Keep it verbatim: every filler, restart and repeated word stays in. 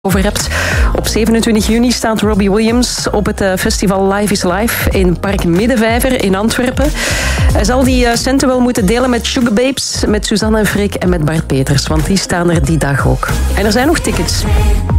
over hebt. Op zevenentwintig juni staat Robbie Williams op het festival Live is Live in Park Middenvijver in Antwerpen. Hij zal die centen wel moeten delen met Sugababes, met Suzanne en Freek en met Bart Peters, want die staan er die dag ook. En er zijn nog tickets.